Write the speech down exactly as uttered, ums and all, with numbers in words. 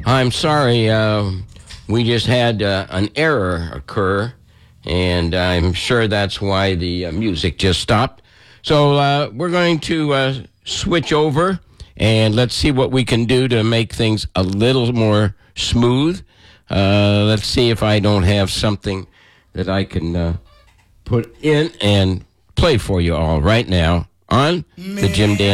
I'm sorry. Uh, we just had uh, an error occur, and I'm sure that's why the uh, music just stopped. So uh, we're going to uh, switch over, and let's see what we can do to make things a little more smooth. Uh, let's see if I don't have something that I can uh, put in and play for you all right now on the Jim Dan